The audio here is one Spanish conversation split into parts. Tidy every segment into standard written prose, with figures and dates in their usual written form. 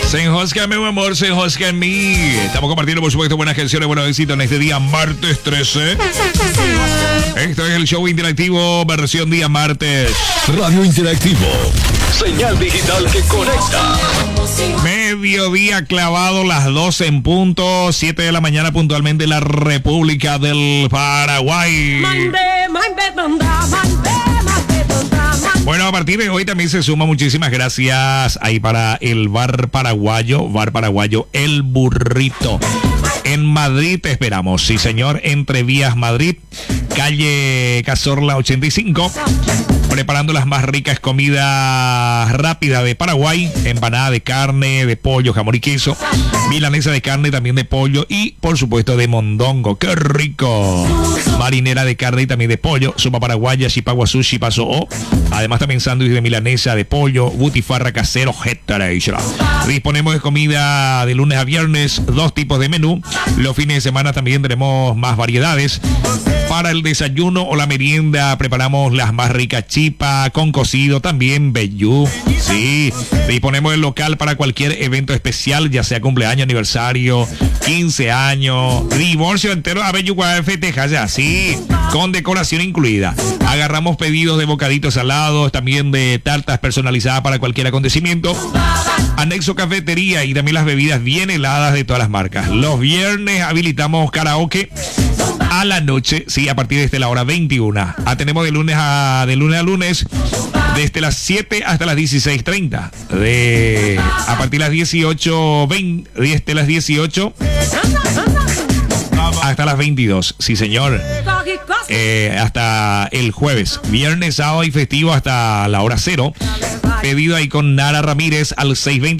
Se enjosca mi amor, se enjosca en mí. Estamos compartiendo, por supuesto, buenas canciones, buenos éxitos en este día martes 13. Esto es el show interactivo, versión día martes. Radio Interactivo. Señal digital que conecta. Mediodía clavado, las 12 en punto, 7 de la mañana puntualmente en la República del Paraguay. Bueno, a partir de hoy también se suma, muchísimas gracias ahí para el Bar Paraguayo El Burrito. En Madrid te esperamos, sí señor, entre Vías Madrid, calle Cazorla 85, preparando las más ricas comidas rápidas de Paraguay, empanada de carne, de pollo, jamón y queso, milanesa de carne, también de pollo y por supuesto de mondongo, ¡qué rico! Marinera de carne y también de pollo, sopa paraguaya, chipagua sushi, paso o, además también sándwich de milanesa de pollo, butifarra casero, etcétera. Disponemos de comida de lunes a viernes, 2 tipos de menú. Los fines de semana también tenemos más variedades. Para el desayuno o la merienda preparamos las más ricas chipa con cocido, también vellú. Sí, disponemos del local para cualquier evento especial, ya sea cumpleaños, aniversario, 15 años, divorcio entero, a vellú festeja ya, sí, con decoración incluida. Agarramos pedidos de bocaditos salados, también de tartas personalizadas para cualquier acontecimiento. Anexo cafetería y también las bebidas bien heladas de todas las marcas. Los viernes habilitamos karaoke a la noche, sí, a partir de la hora 21. Tenemos de lunes a lunes, desde las 7 hasta las 16:30. A partir de las 18:20, desde las 18 hasta las 22, sí señor. Hasta el jueves, viernes, sábado y festivo hasta la hora 0. Pedido ahí con Nara Ramírez al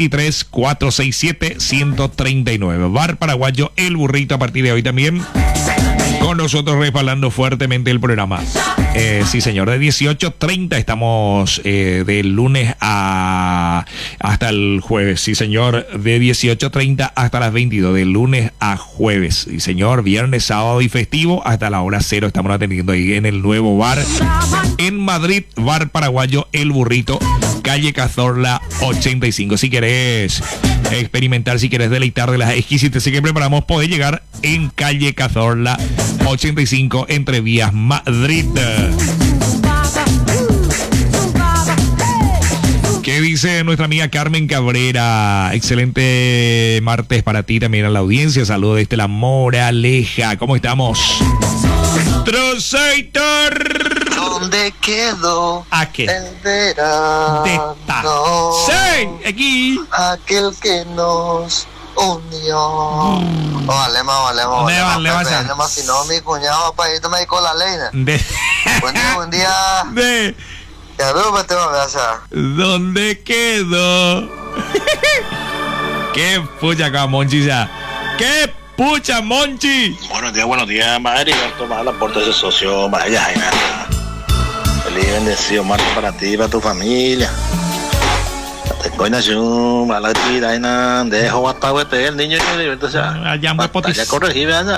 623-467-139. Bar Paraguayo El Burrito, a partir de hoy también con nosotros respaldando fuertemente el programa. Sí señor, de 18:30 estamos del lunes hasta el jueves. Sí señor, de 18:30 hasta las 22, de lunes a jueves. Sí señor, viernes, sábado y festivo hasta la hora 0 estamos atendiendo ahí en el nuevo bar en Madrid, Bar Paraguayo El Burrito, calle Cazorla 85. Si querés experimentar, si querés deleitar de las exquisitas que preparamos, podés llegar en calle Cazorla 85 entre Vías Madrid. ¿Qué dice nuestra amiga Carmen Cabrera? Excelente martes para ti, también a la audiencia. Saludos desde La Moraleja. ¿Cómo estamos? Troceitor. ¿Dónde quedó el verano? Sí, aquí. Aquel que nos unió. Valemos, si no, mi cuñado país me con la leña. Buen día. Ya veo que te va a hacer. ¿Dónde quedó? Qué pucha acá, Monchi, ya. ¡Qué pucha, Monchi! Buenos días, madre. Tomar la puerta de ese socio, vaya, Jaina. Feliz y bendecido martes para ti y para tu familia. Te coinas un mala tira, dejo hasta el niño que divierte, o sea, allá me corregir,